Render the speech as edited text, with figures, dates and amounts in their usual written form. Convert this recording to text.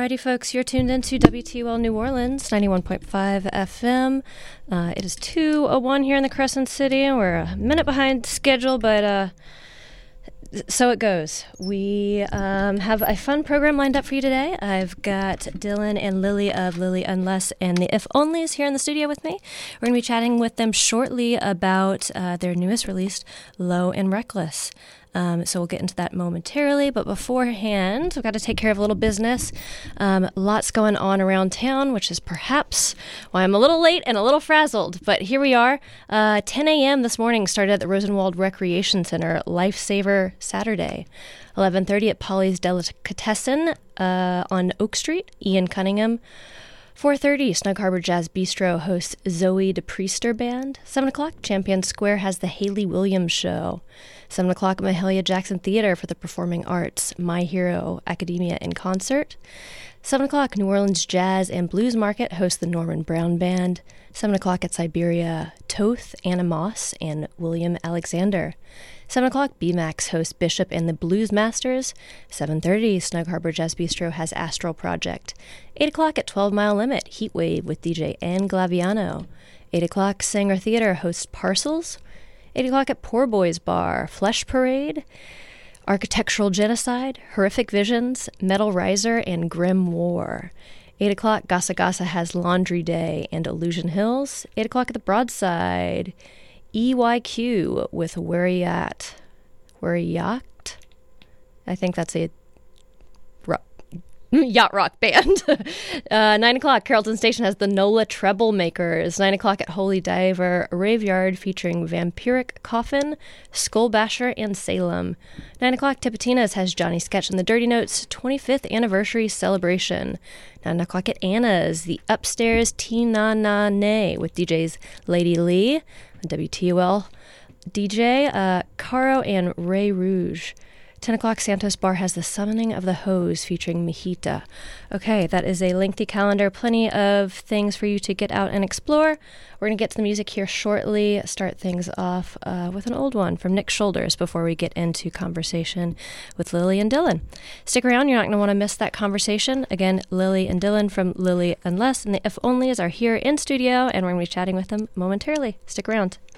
Alrighty, folks, you're tuned into WTUL New Orleans, 91.5 FM. It is 2:01 here in the Crescent City. We're a minute behind schedule, but so it goes. We have a fun program lined up for you today. I've got Dylan and Lily of Lily Unless and the If Onlys here in the studio with me. We're going to be chatting with them shortly about their newest release, Low and Reckless. So we'll get into that momentarily, but beforehand, we've got to take care of a little business. Lots going on around town, which is perhaps why I'm a little late and a little frazzled, but here we are. 10 a.m. this morning started at the Rosenwald Recreation Center, Lifesaver Saturday. 11:30 at Polly's Delicatessen on Oak Street, Ian Cunningham. 4:30, Snug Harbor Jazz Bistro hosts Zoe DePriester Band. 7 o'clock, Champion Square has the Haley Williams Show. 7 o'clock, Mahalia Jackson Theater for the Performing Arts, My Hero Academia in concert. 7 o'clock, New Orleans Jazz and Blues Market hosts the Norman Brown Band. 7 o'clock at Siberia, Toth, Anna Moss, and William Alexander. 7 o'clock, BMAX hosts Bishop and the Blues Masters. 7:30, Snug Harbor Jazz Bistro has Astral Project. 8 o'clock at 12 Mile Limit, Heatwave with DJ Ann Glaviano. 8 o'clock, Sanger Theater hosts Parcels. 8 o'clock at Poor Boys Bar, Flesh Parade, Architectural Genocide, Horrific Visions, Metal Riser, and Grim War. 8 o'clock, Gasa Gasa has Laundry Day and Illusion Hills. 8 o'clock at the Broadside, EYQ with Where Yacht. I think that's a yacht rock band. 9 o'clock, Carrollton Station has the NOLA Treble Makers. 9 o'clock at Holy Diver Raveyard featuring Vampiric Coffin, Skull Basher, and Salem. 9 o'clock, Tipitina's has Johnny Sketch and the Dirty Notes 25th Anniversary Celebration. 9 o'clock at Anna's, the Upstairs Tea-Na-Na-Nay with DJs Lady Lee, WTUL DJ, Caro, and Ray Rouge. 10 o'clock, Santos Bar has the Summoning of the Hose featuring Mijita. Okay, that is a lengthy calendar. Plenty of things for you to get out and explore. We're going to get to the music here shortly. Start things off with an old one from Nick Shoulders before we get into conversation with Lily and Dylan. Stick around. You're not going to want to miss that conversation. Again, Lily and Dylan from Lily Unless and the If Onlys are here in studio, and we're going to be chatting with them momentarily. Stick around.